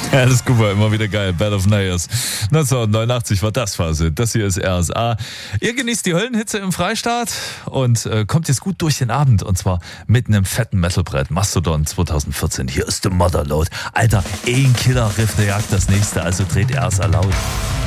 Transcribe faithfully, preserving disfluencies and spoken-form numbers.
Ja, das ist war immer wieder geil. Bed of Nails. neunzehnhundertneunundachtzig war das Phase. Das hier ist R S A. Ihr genießt die Höllenhitze im Freistaat und äh, kommt jetzt gut durch den Abend. Und zwar mit einem fetten Metalbrett. Mastodon zweitausendvierzehn. Hier ist der Motherload. Alter, ein Killer-Riff, der jagt das nächste. Also dreht R S A laut.